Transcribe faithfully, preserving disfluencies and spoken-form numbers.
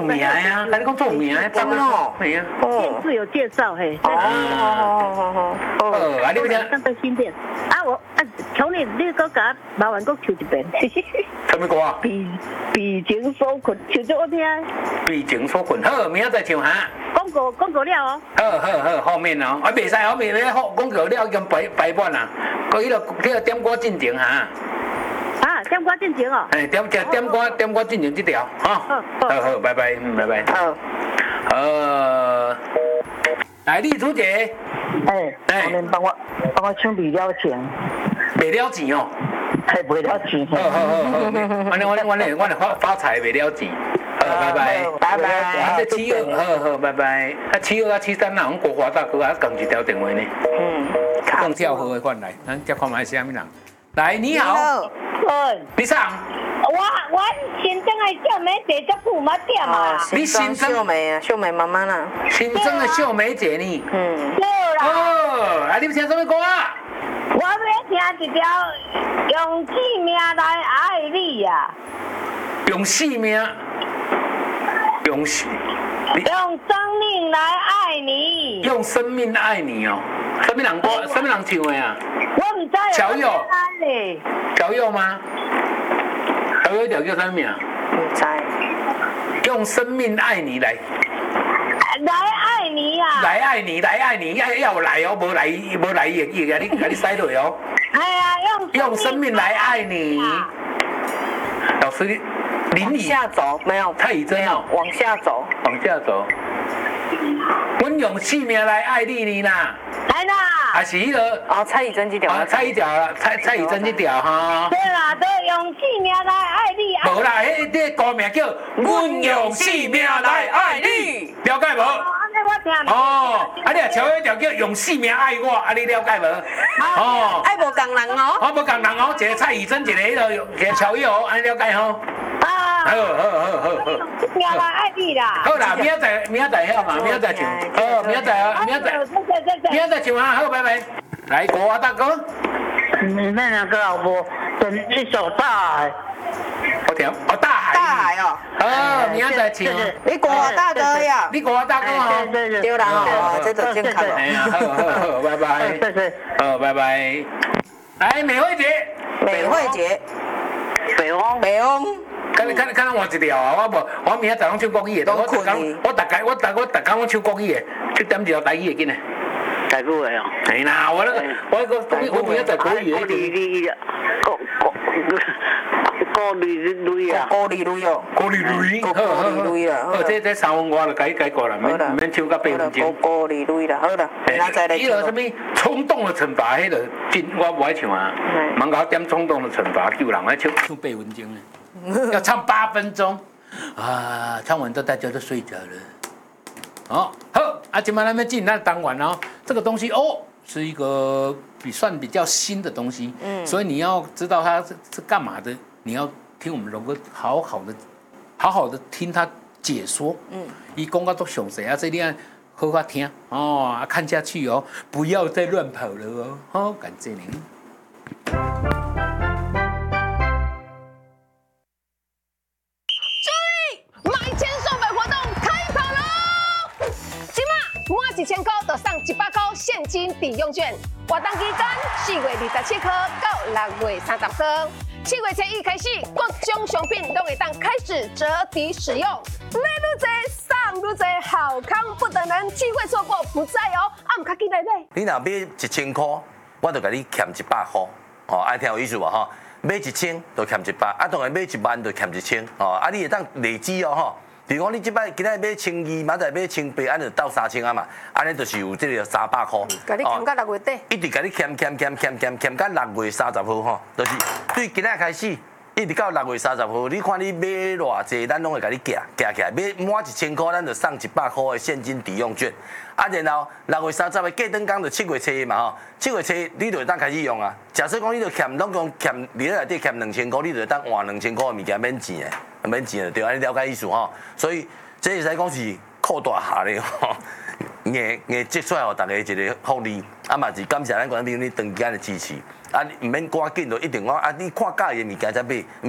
名呀，跟你讲做名，真哦，系啊。 电视有介绍嘿。 哦哦哦哦。 哦，啊，你要听？ 上个新店啊，我啊，求你你搁甲麻烦搁唱一遍。 什么歌啊？ 比比情所困，唱给我听。 比情所困，好，明仔再唱哈。 广告广告了哦。 好好好，后面哦，啊，袂使后面咧好广告了已经排排版啦，佮迄个迄个点歌进前哈。 啊，点歌进前哦。 哎，点点点歌点歌进前这条，哈。好好，拜拜，拜拜。 好。 呃，来，李主姐。 哎，后面帮我帮我唱未了钱。 未了钱哦。 还未了钱。 好好好好，我我我我我发发财未了钱。好，拜拜， 拜拜。 啊，这七二，好好，拜拜。啊，七二啊，七三啊，我国华大哥还讲一条电话呢。嗯，更跳好的款来，咱接看卖是啥物人？来，你好。 嗯。 你上。 我我新增的秀梅姐叫姑妈点啊。 你新增秀梅啊，秀梅妈妈啦。 新增的秀梅姐呢？ 嗯。 对啦。 哦，啊，你们听什么歌啊？ 我要听一条用生命来爱你呀。 用生命。用生。 用生命来爱你。 用生命爱你哦。什么人歌？什么人唱的啊？ 我唔知。 小友。小友吗？小友条叫什么名？ 唔知。 用生命爱你来。 来爱你呀！ 来爱你，来爱你，要要来哦，无来无来也也给你给你塞落哦。 哎呀，用用生命来爱你。老师，林雨下走没有？ 蔡以真哦， 往下走， 往下走。我用生命来爱你呢啦。 来啦！ 啊是迄个哦，蔡以真这条。 啊，蔡以条啦，蔡蔡以真这条哈。 对啦，都用生命来爱你。 无啦，迄个歌名叫《我用生命来爱你》，了解无？哦，啊你啊唱迄条叫用生命爱我，啊你了解无？ 哦，爱无共人哦。 我无共人哦，一个蔡以真，一个迄个一个乔伊哦，安了解吼？啊，好好好好好。 命来爱你啦。 好啦，明仔载明仔载晓嘛，明仔载唱。好，明仔载啊，明仔载。明仔载唱啊，好，拜拜。来，国华大哥。 你那两个老婆等一首大海。 我听，哦大海。 大海哦。 哦，明仔载唱。 你国华大哥呀？ 你国华大哥哦。 对对对啦哦，这就健康了。 哎呀，好好好，拜拜。 对对。 好，拜拜。来，美惠姐。 美惠姐。 北风。 北风。 看你看看咱换一条啊！我无，我明仔载拢唱国语的，我逐工我逐家我逐我逐工拢唱国语的，去点一条台语的紧嘞。 台语的哦。 係啦，我那個我個我明仔載國語的。國語國國國語女啊。 國語女哦。 國語女。 國語女啦。 好，這這三分外就改改過啦，免免唱到八分鐘。 國語女啦，好啦。那再來唱。 迄個什麼衝動的懲罰，迄個真我不愛唱啊。問我點衝動的懲罰，叫人來唱唱八分鐘呢？要唱八分鐘啊！唱完之後大家都睡着了。哦，好啊，今晚咱们进那当晚哦，这个东西哦是一个比算比较新的东西，嗯，所以你要知道它是是干嘛的，你要听我们龙哥好好的、好好的听他解说，嗯，一公告都熊谁啊，这里好好听哦，看下去哦，不要再乱跑了哦，好，感谢您。 一千块就送一百块现金抵用券，活动期间四月二十七号到六月三十号，七月初一开始，各种商品都会当开始折抵使用。买愈多送愈多，好康不等人，机会错过不再哦！啊，唔卡记来买。 你若买一千块，我就甲你欠一百块，哦，爱听有意思无吼？买一千就欠一百，啊，当然买一万就欠一千，哦，啊，你会当累积哦，吼。比如讲，你即摆今仔买千二，明仔买千八，安就到三千啊嘛，安尼就是有这个三百块。 甲你欠到六月底。 一直甲你欠欠欠欠欠欠到六月三十号吼，就是对今仔开始，一直到六月三十号，你看你买偌济，咱拢会甲你夹夹起来，买满一千块，咱就送一百块的现金抵用券。啊，然后六月三十的过灯工就七月初嘛吼，七月初你就会当开始用啊。假设讲你就欠拢讲欠，你内底欠两千块，你就会当换两千块的物件免钱的。免钱的对，安尼了解意思吼，所以这会使讲是扩大下咧吼，硬硬积出来互大家一个福利，啊嘛是感谢咱观众朋友你长时间的支持，啊唔免赶紧就一定讲啊你看介意的物件才买，毋